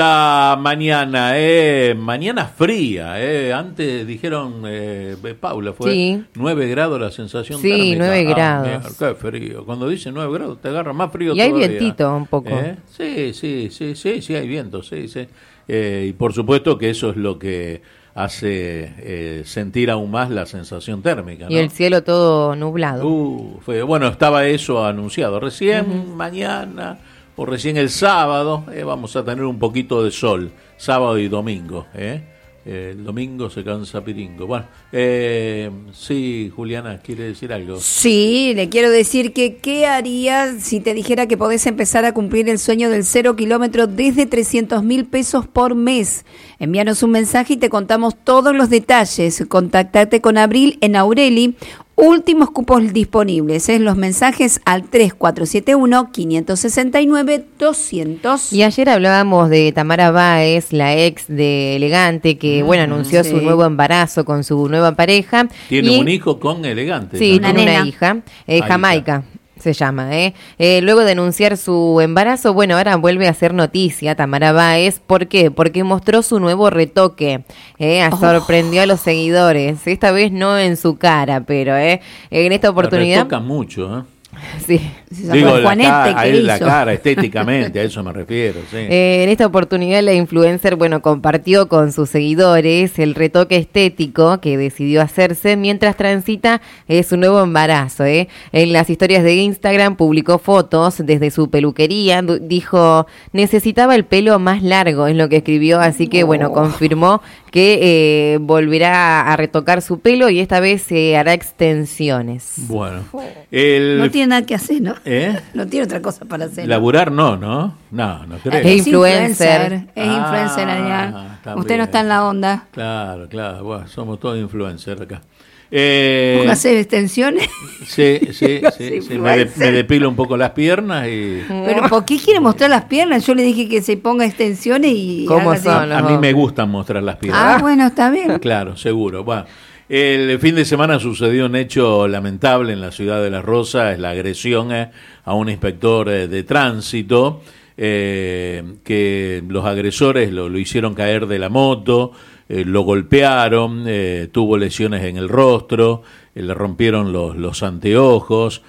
Mañana, mañana fría, antes dijeron, Paula, fue sí. 9 grados la sensación térmica. Sí, 9 grados. Mierda, qué frío. Cuando dice 9 grados te agarra más frío y todavía. Hay vientito un poco. Sí, hay viento, sí. Y por supuesto que eso es lo que hace sentir aún más la sensación térmica, ¿no? Y el cielo todo nublado. Feo. Bueno, estaba eso anunciado. Recién mañana o recién el sábado vamos a tener un poquito de sol, sábado y domingo. El domingo se cansa piringo. Bueno, sí, Juliana, ¿quiere decir algo? Sí, le quiero decir que ¿qué harías si te dijera que podés empezar a cumplir el sueño del 0 kilómetro desde 300.000 pesos por mes? Envíanos un mensaje y te contamos todos los detalles. Contactate con Abril en Aureli. Últimos cupos disponibles, los mensajes al 3471-569-200. Y ayer hablábamos de Tamara Báez, la ex de Elegante, que anunció su nuevo embarazo con su nueva pareja. Tiene un hijo con Elegante. Sí, tiene una hija, Jamaica. Se llama, luego de anunciar su embarazo, ahora vuelve a hacer noticia Tamara Báez. ¿Por qué? Porque mostró su nuevo retoque, sorprendió a los seguidores, esta vez no en su cara, pero en esta oportunidad... La retoca mucho, Sí. Digo, la cara, estéticamente, a eso me refiero. Sí. En esta oportunidad la influencer, compartió con sus seguidores el retoque estético que decidió hacerse mientras transita su nuevo embarazo. En las historias de Instagram publicó fotos desde su peluquería, dijo, necesitaba el pelo más largo, es lo que escribió, así que confirmó que volverá a retocar su pelo y esta vez se hará extensiones. Bueno. No tiene nada que hacer, ¿no? No tiene otra cosa para hacer. Laburar no creo. Es influencer. Es influencer allá. Usted no está en la onda. Claro, somos todos influencers acá. ¿Hacer extensiones? Sí. Me depilo un poco las piernas y... ¿Pero por qué quiere mostrar las piernas? Yo le dije que se ponga extensiones y... ¿Cómo son? A mí me gustan mostrar las piernas. Bueno, está bien. Claro, seguro. El fin de semana sucedió un hecho lamentable en la ciudad de Las Rosas, la agresión a un inspector de tránsito, que los agresores lo hicieron caer de la moto, lo golpearon, tuvo lesiones en el rostro, le rompieron los anteojos,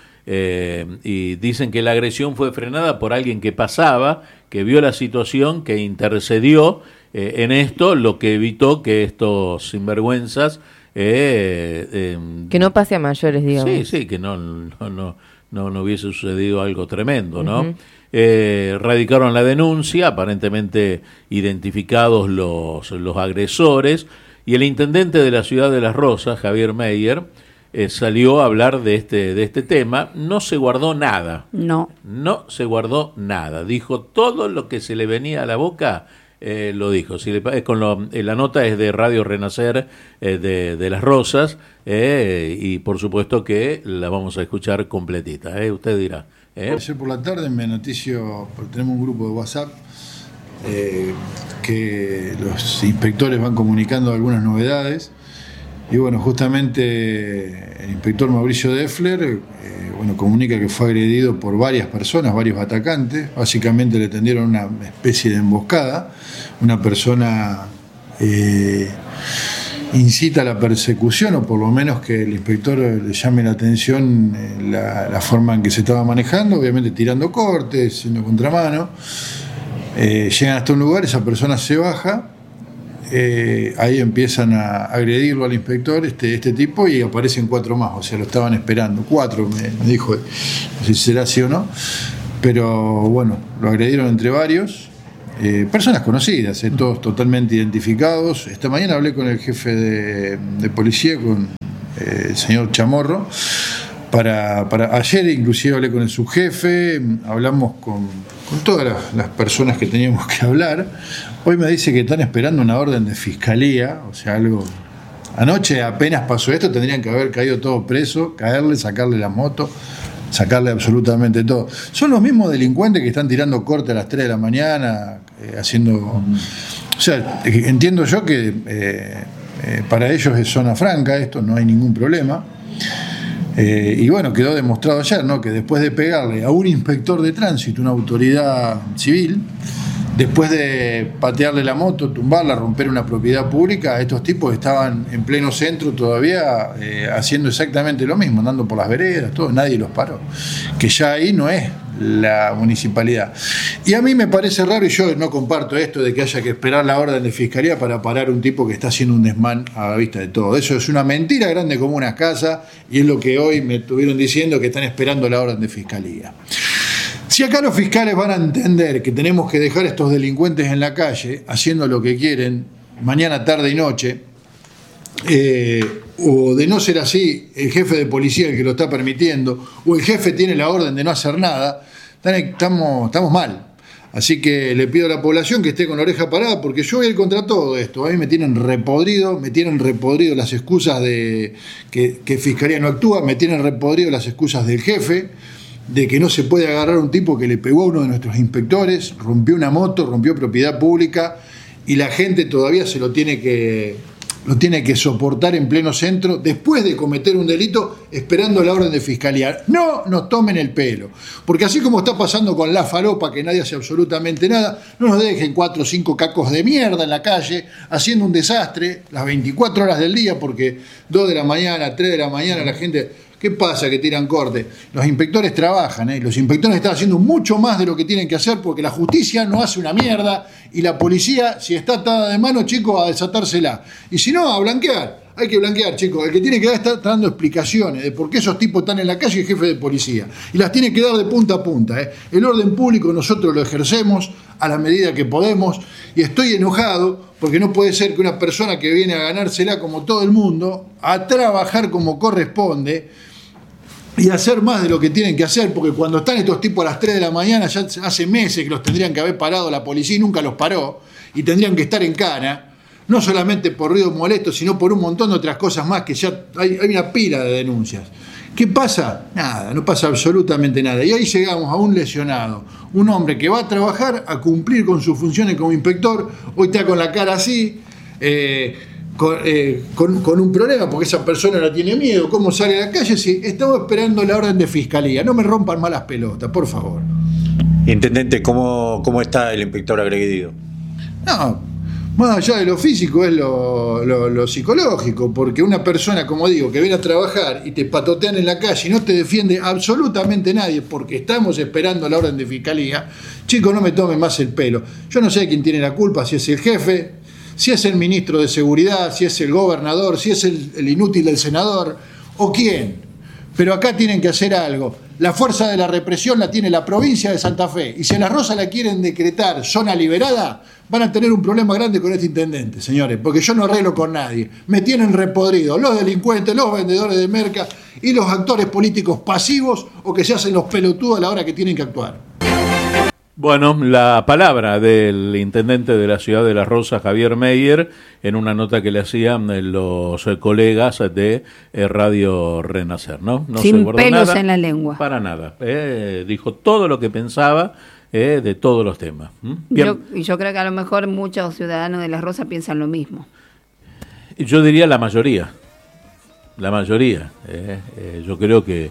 y dicen que la agresión fue frenada por alguien que pasaba, que vio la situación, que intercedió en esto, lo que evitó que estos sinvergüenzas que no pase a mayores, digamos. Sí, que no hubiese sucedido algo tremendo, ¿no? Radicaron la denuncia, aparentemente identificados los agresores, y el intendente de la ciudad de Las Rosas, Javier Meyer, salió a hablar de este tema. No se guardó nada. No se guardó nada. Dijo todo lo que se le venía a la boca. Lo dijo. La nota es de Radio Renacer de Las Rosas, y por supuesto que la vamos a escuchar completita. Usted dirá. Ayer por la tarde me notició, tenemos un grupo de WhatsApp, que los inspectores van comunicando algunas novedades. Y justamente el inspector Mauricio Deffler comunica que fue agredido por varias personas, varios atacantes. Básicamente le tendieron una especie de emboscada. Una persona incita a la persecución, o por lo menos que el inspector le llame la atención la forma en que se estaba manejando, obviamente tirando cortes, siendo contramano. Llegan hasta un lugar, esa persona se baja. Ahí empiezan a agredirlo al inspector, este tipo, y aparecen 4 más, o sea, lo estaban esperando. 4, me dijo, no sé si será así o no, pero lo agredieron entre varios, personas conocidas, todos totalmente identificados. Esta mañana hablé con el jefe de policía, con el señor Chamorro, para ayer inclusive hablé con el subjefe, hablamos con todas las personas que teníamos que hablar. Hoy me dice que están esperando una orden de fiscalía, o sea, algo... Anoche apenas pasó esto, tendrían que haber caído todos presos, caerle, sacarle la moto, sacarle absolutamente todo. Son los mismos delincuentes que están tirando corte a las 3 de la mañana, haciendo... O sea, entiendo yo que para ellos es zona franca esto, no hay ningún problema. Y quedó demostrado ayer, ¿no?, que después de pegarle a un inspector de tránsito, una autoridad civil, después de patearle la moto, tumbarla, romper una propiedad pública, estos tipos estaban en pleno centro todavía haciendo exactamente lo mismo, andando por las veredas, todo, nadie los paró. Que ya ahí no es la municipalidad. Y a mí me parece raro, y yo no comparto esto de que haya que esperar la orden de fiscalía para parar un tipo que está haciendo un desmán a la vista de todo. Eso es una mentira grande como una casa, y es lo que hoy me estuvieron diciendo, que están esperando la orden de fiscalía. Si acá los fiscales van a entender que tenemos que dejar a estos delincuentes en la calle haciendo lo que quieren, mañana, tarde y noche, o de no ser así, el jefe de policía el que lo está permitiendo, o el jefe tiene la orden de no hacer nada, estamos mal. Así que le pido a la población que esté con la oreja parada, porque yo voy a ir contra todo esto. A mí me tienen repodrido las excusas de que Fiscalía no actúa, me tienen repodrido las excusas del jefe, de que no se puede agarrar a un tipo que le pegó a uno de nuestros inspectores, rompió una moto, rompió propiedad pública, y la gente todavía se lo tiene que soportar en pleno centro después de cometer un delito, esperando la orden de fiscalía. No nos tomen el pelo, porque así como está pasando con la falopa, que nadie hace absolutamente nada, no nos dejen 4 o 5 cacos de mierda en la calle haciendo un desastre las 24 horas del día, porque 2 de la mañana, 3 de la mañana la gente... ¿Qué pasa? Que tiran corte. Los inspectores trabajan, los inspectores están haciendo mucho más de lo que tienen que hacer, porque la justicia no hace una mierda, y la policía, si está atada de mano, chicos, a desatársela. Y si no, a blanquear. Hay que blanquear, chicos. El que tiene que dar está dando explicaciones de por qué esos tipos están en la calle, el jefe de policía. Y las tiene que dar de punta a punta. El orden público nosotros lo ejercemos a la medida que podemos, y estoy enojado porque no puede ser que una persona que viene a ganársela como todo el mundo, a trabajar como corresponde, y hacer más de lo que tienen que hacer, porque cuando están estos tipos a las 3 de la mañana, ya hace meses que los tendrían que haber parado la policía y nunca los paró, y tendrían que estar en cana, no solamente por ruidos molestos, sino por un montón de otras cosas más, que ya hay una pila de denuncias. ¿Qué pasa? Nada, no pasa absolutamente nada. Y ahí llegamos a un lesionado, un hombre que va a trabajar, a cumplir con sus funciones como inspector, hoy está con la cara así, con un problema, porque esa persona no tiene miedo. ¿Cómo sale a la calle? Sí, estamos esperando la orden de fiscalía. No me rompan más las pelotas, por favor. Intendente, ¿cómo está el inspector agredido? No, más allá de lo físico es lo psicológico, porque una persona, como digo, que viene a trabajar y te patotean en la calle y no te defiende absolutamente nadie porque estamos esperando la orden de fiscalía, chicos, no me tomen más el pelo. Yo no sé quién tiene la culpa, si es el jefe, si es el ministro de Seguridad, si es el gobernador, si es el inútil del senador, o quién. Pero acá tienen que hacer algo. La fuerza de la represión la tiene la provincia de Santa Fe, y si en Las Rosas la quieren decretar zona liberada, van a tener un problema grande con este intendente, señores, porque yo no arreglo con nadie. Me tienen repodrido los delincuentes, los vendedores de merca y los actores políticos pasivos, o que se hacen los pelotudos a la hora que tienen que actuar. Bueno, la palabra del intendente de la ciudad de Las Rosas, Javier Meyer, en una nota que le hacían los colegas de Radio Renacer, ¿no? No sin se guardó pelos nada, en la lengua. Para nada. Dijo todo lo que pensaba de todos los temas. Bien. Yo creo que a lo mejor muchos ciudadanos de Las Rosas piensan lo mismo. Yo diría la mayoría. La mayoría. Yo creo que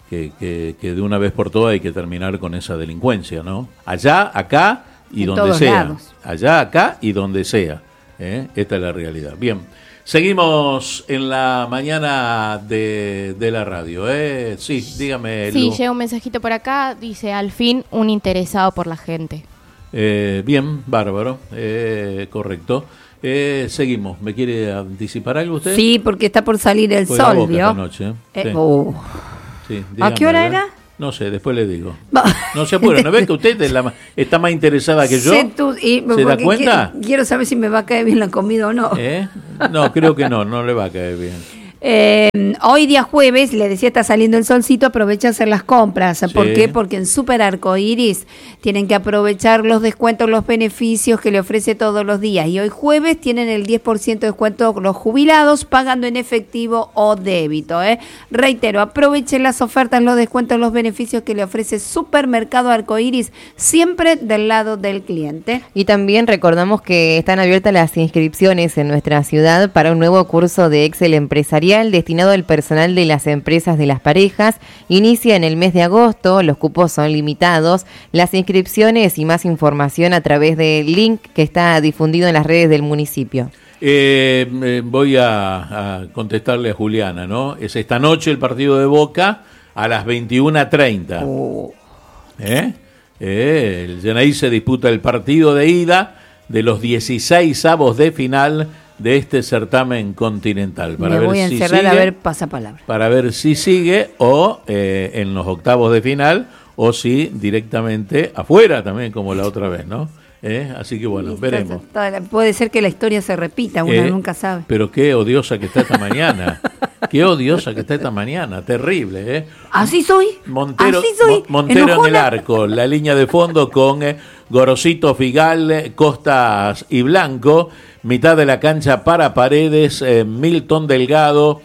de una vez por todas hay que terminar con esa delincuencia, ¿no? Allá, acá y en donde sea. Lados. Allá, acá y donde sea. Esta es la realidad. Bien, seguimos en la mañana de la radio. Sí, dígame. Sí, llega un mensajito por acá, dice, al fin un interesado por la gente. Bien, bárbaro, correcto. Seguimos. ¿Me quiere anticipar algo usted? Sí, porque está por salir el Fue sol, la boca ¿vio? esta noche, Sí. Sí, ¿A qué hora era? No sé, después le digo. No se apure, ¿no ves que usted está más interesada que yo? ¿Se da cuenta? Quiero saber si me va a caer bien la comida o no. No, creo que no le va a caer bien. Hoy día jueves, le decía, está saliendo el solcito, aprovecha a hacer las compras. ¿Por Sí. qué? Porque en Super Arcoiris tienen que aprovechar los descuentos, los beneficios que le ofrece todos los días. Y hoy jueves tienen el 10% de descuento los jubilados pagando en efectivo o débito. Reitero, aprovechen las ofertas, los descuentos, los beneficios que le ofrece Supermercado Arcoiris, siempre del lado del cliente. Y también recordamos que están abiertas las inscripciones en nuestra ciudad para un nuevo curso de Excel empresarial salarial destinado al personal de las empresas de las parejas inicia en el mes de agosto, los cupos son limitados, las inscripciones y más información a través del link que está difundido en las redes del municipio. Voy a contestarle a Juliana, ¿no? Es esta noche el partido de Boca a las 21:30. El Genaí se disputa el partido de ida de los 16avos de final de este certamen continental. Me voy a encerrar a ver pasapalabra. Para ver si sigue o en los octavos de final o si directamente afuera también como la otra vez, ¿no? Así que bueno, veremos. Puede ser que la historia se repita, uno nunca sabe. Pero qué odiosa que está esta mañana. Qué odiosa que está esta mañana, terrible, Así soy. Montero, así soy. Montero en el arco, la línea de fondo con Gorosito, Figal, Costas y Blanco, mitad de la cancha para Paredes, Milton Delgado,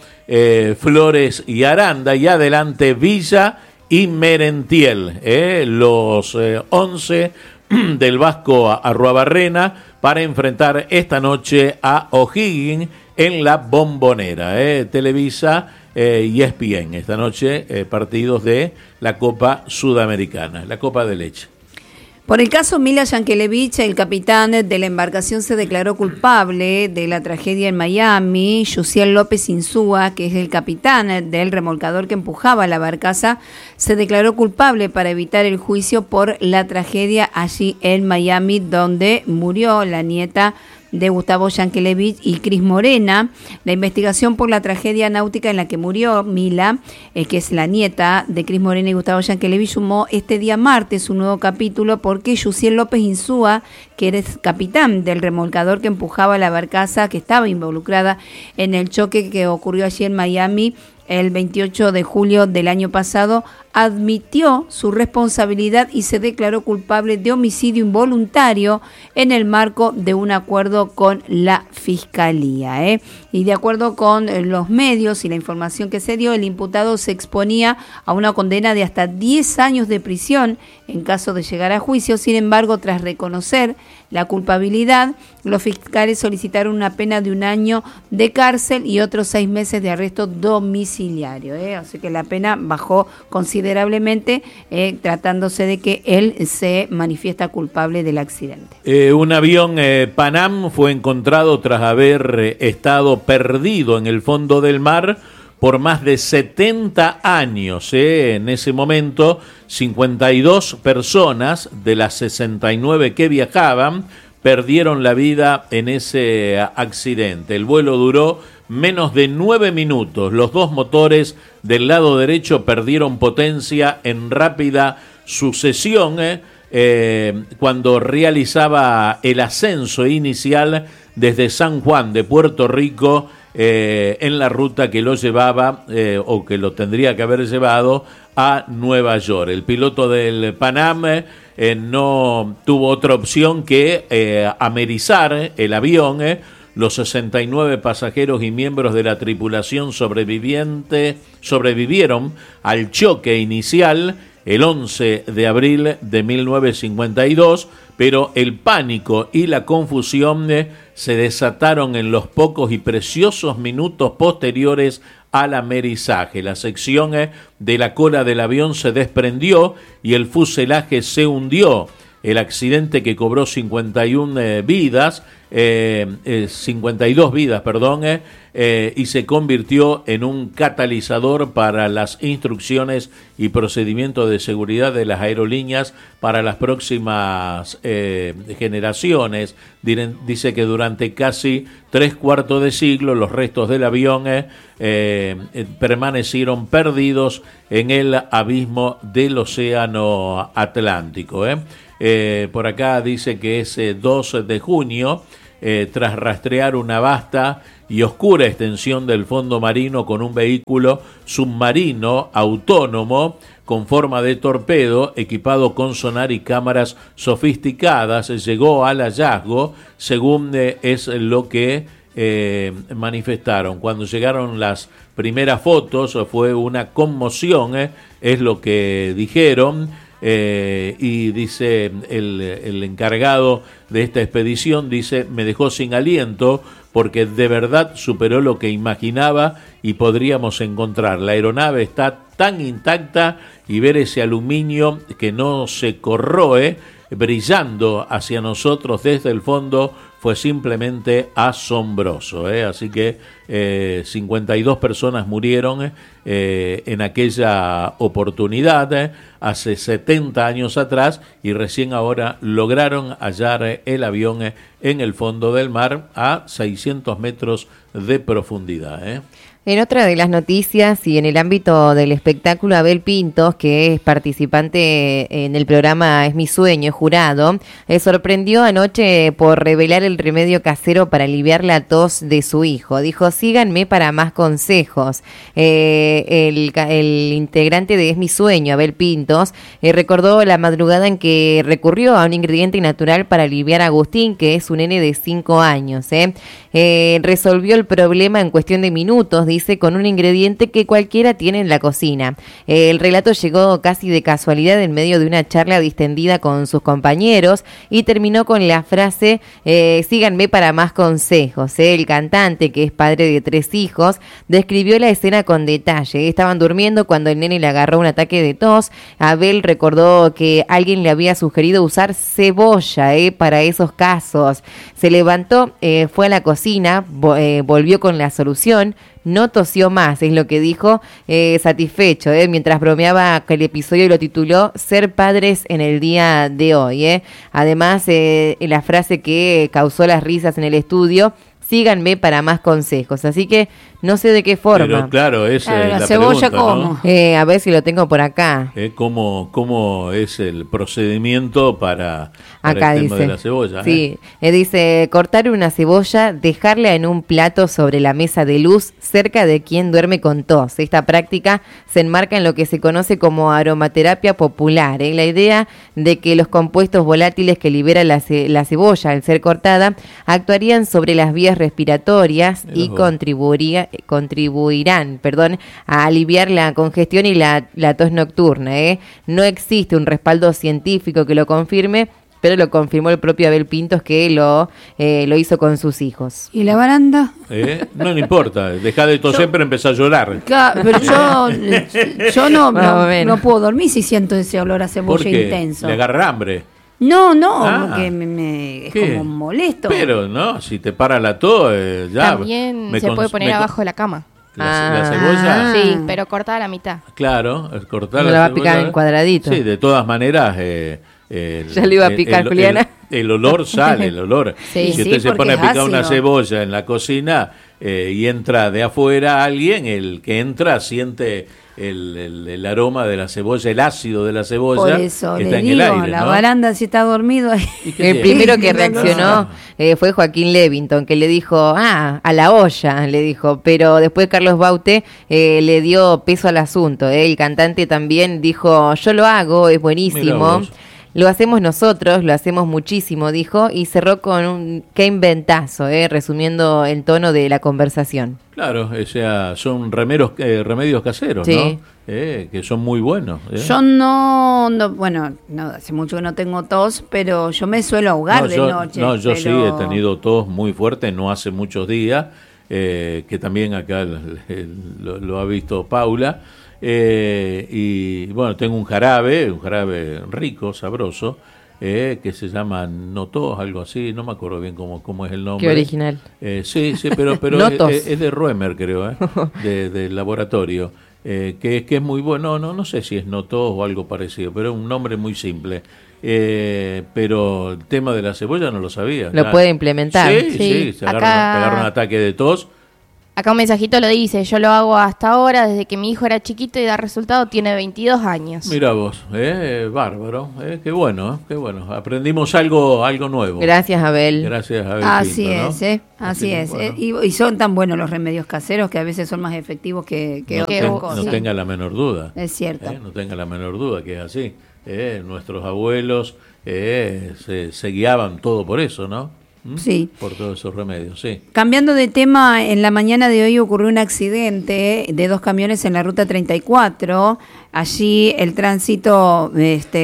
Flores y Aranda, y adelante Villa y Merentiel, los 11 del Vasco Arruabarrena para enfrentar esta noche a O'Higgins en la Bombonera. Televisa y ESPN esta noche, partidos de la Copa Sudamericana, la Copa de Leche. Por el caso Mila Yankelevich, el capitán de la embarcación se declaró culpable de la tragedia en Miami. Yusiel López Insúa, que es el capitán del remolcador que empujaba la barcaza, se declaró culpable para evitar el juicio por la tragedia allí en Miami, donde murió la nieta de Gustavo Yankelevich y Cris Morena. La investigación por la tragedia náutica en la que murió Mila, que es la nieta de Cris Morena y Gustavo Yankelevich, sumó este día martes un nuevo capítulo porque Yusiel López Insúa, que era capitán del remolcador que empujaba la barcaza que estaba involucrada en el choque que ocurrió allí en Miami el 28 de julio del año pasado, admitió su responsabilidad y se declaró culpable de homicidio involuntario en el marco de un acuerdo con la Fiscalía. Y de acuerdo con los medios y la información que se dio, el imputado se exponía a una condena de hasta 10 años de prisión en caso de llegar a juicio. Sin embargo, tras reconocer la culpabilidad, los fiscales solicitaron una pena de 1 año de cárcel y otros 6 meses de arresto domiciliario. Así que la pena bajó considerablemente, tratándose de que él se manifiesta culpable del accidente. Un avión Panam fue encontrado tras haber estado perdido en el fondo del mar por más de 70 años. En ese momento, 52 personas de las 69 que viajaban perdieron la vida en ese accidente. El vuelo duró menos de 9 minutos. Los dos motores del lado derecho perdieron potencia en rápida sucesión cuando realizaba el ascenso inicial desde San Juan de Puerto Rico en la ruta que lo llevaba o que lo tendría que haber llevado a Nueva York. El piloto del Panam no tuvo otra opción que amerizar el avión. Los 69 pasajeros y miembros de la tripulación sobrevivieron al choque inicial el 11 de abril de 1952, pero el pánico y la confusión se desataron en los pocos y preciosos minutos posteriores al amerizaje. La sección de la cola del avión se desprendió y el fuselaje se hundió. El accidente, que cobró 52 vidas, y se convirtió en un catalizador para las instrucciones y procedimientos de seguridad de las aerolíneas para las próximas generaciones. Dice que durante casi 3/4 de siglo los restos del avión permanecieron perdidos en el abismo del océano Atlántico. Por acá dice que ese 2 de junio, tras rastrear una vasta y oscura extensión del fondo marino con un vehículo submarino autónomo con forma de torpedo, equipado con sonar y cámaras sofisticadas, llegó al hallazgo, según es lo que manifestaron. Cuando llegaron las primeras fotos fue una conmoción, es lo que dijeron. y dice el encargado de esta expedición, dice, me dejó sin aliento porque de verdad superó lo que imaginaba y podríamos encontrar. La aeronave está tan intacta y ver ese aluminio que no se corroe brillando hacia nosotros desde el fondo fue simplemente asombroso, así que 52 personas murieron en aquella oportunidad hace 70 años atrás y recién ahora lograron hallar el avión en el fondo del mar a 600 metros de profundidad. En otra de las noticias y en el ámbito del espectáculo, Abel Pintos, que es participante en el programa Es mi sueño, jurado, sorprendió anoche por revelar el remedio casero para aliviar la tos de su hijo. Dijo, síganme para más consejos. El integrante de Es mi sueño, Abel Pintos, recordó la madrugada en que recurrió a un ingrediente natural para aliviar a Agustín, que es un nene de 5 años. Resolvió el problema en cuestión de minutos, dice, con un ingrediente que cualquiera tiene en la cocina. El relato llegó casi de casualidad en medio de una charla distendida con sus compañeros y terminó con la frase, síganme para más consejos. El cantante, que es padre de 3 hijos, describió la escena con detalle. Estaban durmiendo cuando el nene le agarró un ataque de tos. Abel recordó que alguien le había sugerido usar cebolla para esos casos. Se levantó, fue a la cocina, volvió con la solución. No tosió más, es lo que dijo, satisfecho, mientras bromeaba que el episodio lo tituló Ser padres en el día de hoy. Además, la frase que causó las risas en el estudio, síganme para más consejos. Así que no sé de qué forma. Pero claro, esa es la la cebolla, pregunta, ¿cómo? ¿no? A ver si lo tengo por acá. ¿Cómo es el procedimiento para Acá el tema dice, de la cebolla? Sí, dice, cortar una cebolla, dejarla en un plato sobre la mesa de luz cerca de quien duerme con tos. Esta práctica se enmarca en lo que se conoce como aromaterapia popular. La idea de que los compuestos volátiles que libera la cebolla al ser cortada actuarían sobre las vías respiratorias y contribuirán, a aliviar la congestión y la tos nocturna. No existe un respaldo científico que lo confirme, pero lo confirmó el propio Abel Pintos, que lo hizo con sus hijos. ¿Y la baranda? No le importa, deja de toser pero empezá a llorar. Claro, pero yo no puedo dormir si siento ese olor a cebolla Porque intenso. le agarra hambre. No, Ah. porque es ¿Qué? como molesto. Pero no, si te para la tos, ya. También se puede poner abajo de la cama. La cebolla. Sí, pero cortada a la mitad. Claro, cortar No la la va a cebolla. picar en cuadradito. Sí, de todas maneras. Ya le iba a picar, Juliana. El olor sale, el olor. Sí. Si usted Sí, se porque pone a es picar una ácido. cebolla en la cocina y entra de afuera alguien, el que entra siente el aroma de la cebolla, el ácido de la cebolla. Por eso que le está en digo, el aire, la ¿no? baranda si está dormido. ¿Y qué El tiene? primero que No, reaccionó fue Joaquín Levington, que le dijo, a la olla, le dijo, pero después Carlos Baute le dio peso al asunto. El cantante también dijo, yo lo hago, es Mirá buenísimo. vos. Lo hacemos nosotros, lo hacemos muchísimo, dijo, y cerró con un qué inventazo, resumiendo el tono de la conversación. Claro, o sea, son remedios caseros, Sí. ¿no? Que son muy buenos. Yo no, bueno, no, hace mucho que no tengo tos, pero yo me suelo ahogar de noche. No, yo pero... sí he tenido tos muy fuerte, no hace muchos días, que también acá lo ha visto Paula. Y bueno, tengo un jarabe rico, sabroso, que se llama Notos, algo así, no me acuerdo bien cómo es el nombre. Qué original. Sí, pero Notos. es de Roemer, creo, del laboratorio, que es muy bueno, no sé si es Notos o algo parecido, pero es un nombre muy simple. Pero el tema de la cebolla no lo sabía. Lo puede implementar. Sí, te Acá- agarra un ataque de tos. Acá un mensajito lo dice, yo lo hago hasta ahora, desde que mi hijo era chiquito y da resultado, tiene 22 años. Mira vos, bárbaro, qué bueno, aprendimos algo nuevo. Gracias, Abel. Gracias, Abel Así Pinto, ¿no? es, así es. Bueno. Y son tan buenos los remedios caseros que a veces son más efectivos que No, otras ten- cosas. no tenga la menor duda. Es cierto. No tenga la menor duda que es así. Nuestros abuelos se guiaban todo por eso, ¿no? Sí. Por todos esos remedios, sí. Cambiando de tema, en la mañana de hoy ocurrió un accidente de 2 camiones en la ruta 34. Allí el tránsito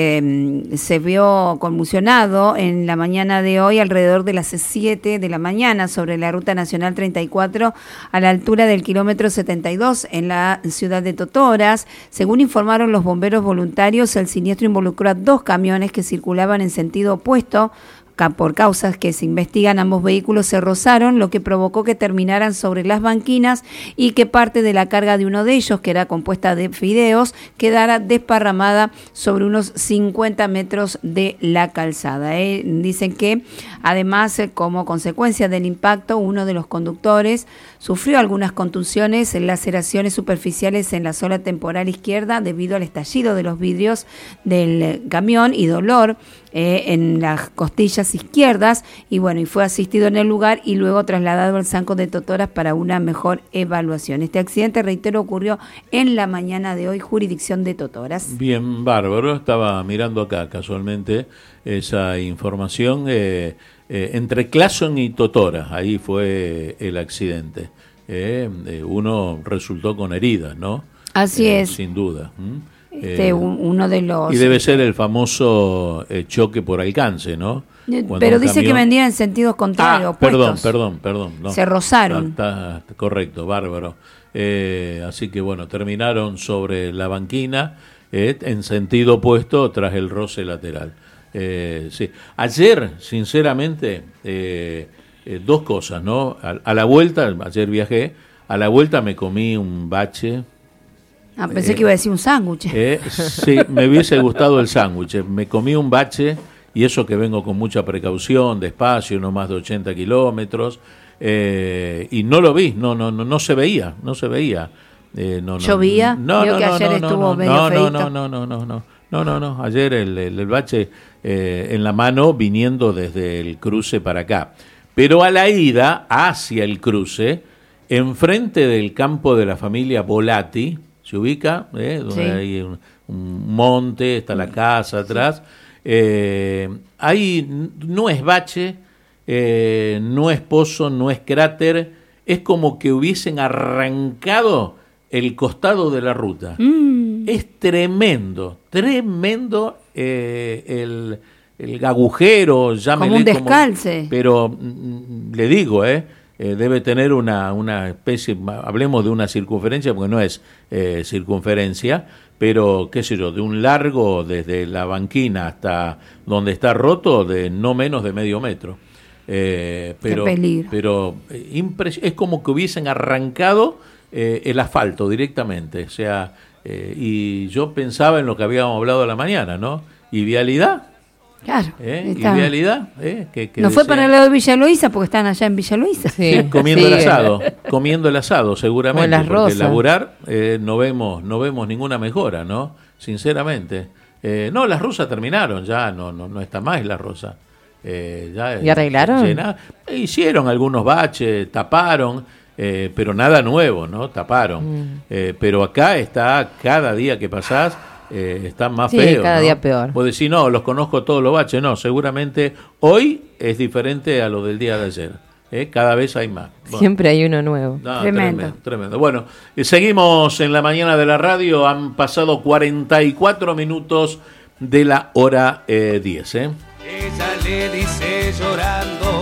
se vio conmocionado en la mañana de hoy alrededor de las 7 de la mañana sobre la ruta nacional 34 a la altura del kilómetro 72 en la ciudad de Totoras. Según informaron los bomberos voluntarios, el siniestro involucró a 2 camiones que circulaban en sentido opuesto. Por causas que se investigan, ambos vehículos se rozaron, lo que provocó que terminaran sobre las banquinas y que parte de la carga de uno de ellos, que era compuesta de fideos, quedara desparramada sobre unos 50 metros de la calzada. Dicen que, además, como consecuencia del impacto, uno de los conductores sufrió algunas contusiones, laceraciones superficiales en la zona temporal izquierda debido al estallido de los vidrios del camión y dolor en las costillas izquierdas, y fue asistido en el lugar y luego trasladado al Sanco de Totoras para una mejor evaluación. Este accidente, reitero, ocurrió en la mañana de hoy, jurisdicción de Totoras. Bien, bárbaro. Estaba mirando acá casualmente esa información entre Clason y Totoras. Ahí fue el accidente. Uno resultó con heridas, ¿no? Así es. Sin duda. Uno de los... Y debe ser el famoso choque por alcance, ¿no? Pero dice que vendía en sentidos contrarios. Perdón. No. Se rozaron. Está correcto, bárbaro. Así que terminaron sobre la banquina en sentido opuesto tras el roce lateral. Sí. Ayer, sinceramente, 2 cosas, ¿no? A la vuelta, ayer viajé, a la vuelta me comí un bache. Pensé que iba a decir un sándwich. Sí, me hubiese gustado el sándwich. Me comí un bache, y eso que vengo con mucha precaución, despacio, no más de 80 kilómetros, y no lo vi, no se veía. ¿Llovía? No, que ayer estuvo medio feíto. No, ayer el bache en la mano viniendo desde el cruce para acá. Pero a la ida, hacia el cruce, enfrente del campo de la familia Volati, se ubica, donde sí. hay un monte, está la casa atrás. Ahí no es bache, no es pozo, no es cráter, es como que hubiesen arrancado el costado de la ruta. Es tremendo el agujero, llámele como un descalce. Pero le digo, debe tener una especie, hablemos de una circunferencia, porque no es circunferencia, pero qué sé yo, de un largo desde la banquina hasta donde está roto de no menos de medio metro. Pero es como que hubiesen arrancado el asfalto directamente, o sea, y yo pensaba en lo que habíamos hablado a la mañana, ¿no? Y vialidad. Claro. Y vialidad. No fue para el lado de Villa Luisa, porque están allá en Villa Luisa. Sí, comiendo el asado, seguramente. Las porque rosas. laburar no vemos ninguna mejora, ¿no? Sinceramente. No, las rosas terminaron, ya no está más la rosa. ¿Y arreglaron? Hicieron algunos baches, taparon, pero nada nuevo, ¿no? Taparon. Pero acá está, cada día que pasás, está más feo. Cada día peor. Vos decís, no, los conozco todos los baches. No, seguramente hoy es diferente a lo del día de ayer. Cada vez hay más. Bueno. Siempre hay uno nuevo. No, tremendo. Bueno, seguimos en la mañana de la radio. Han pasado 44 minutos de la hora 10. Ella le dice llorando.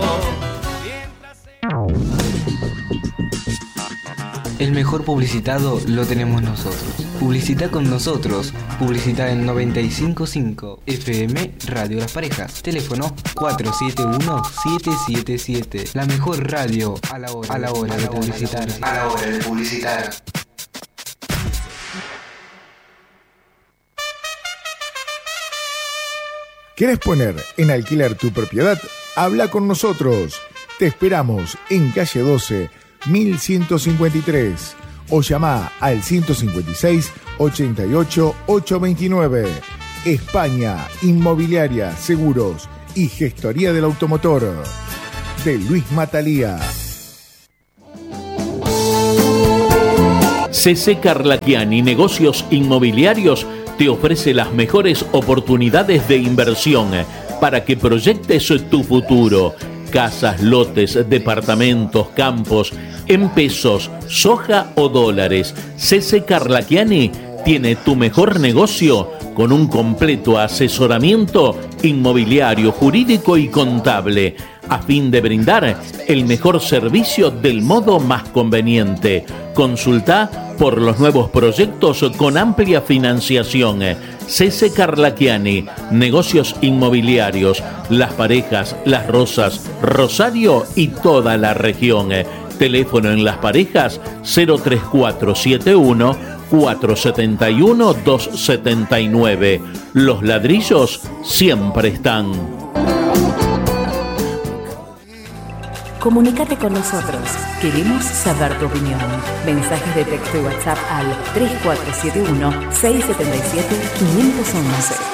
El mejor publicitado lo tenemos nosotros. Publicita con nosotros. Publicita en 95.5 FM Radio Las Parejas. Teléfono 471-777. La mejor radio a la hora de publicitar. ¿Querés poner en alquiler tu propiedad? Habla con nosotros. Te esperamos en calle 12, 1153 o llama al 156 88 829. España, Inmobiliaria, Seguros y Gestoría del Automotor. De Luis Matalía. CC Carlaquiani Negocios Inmobiliarios te ofrece las mejores oportunidades de inversión para que proyectes tu futuro. Casas, lotes, departamentos, campos, en pesos, soja o dólares. C.C. Carlacchiani tiene tu mejor negocio con un completo asesoramiento inmobiliario, jurídico y contable, a fin de brindar el mejor servicio del modo más conveniente. Consulta por los nuevos proyectos con amplia financiación. C.C. Carlacchiani, negocios inmobiliarios, Las Parejas, Las Rosas, Rosario y toda la región. Teléfono en Las Parejas 03471 471 279. Los ladrillos siempre están. Comunícate con nosotros. Queremos saber tu opinión. Mensajes de texto y WhatsApp al 3471 677 511.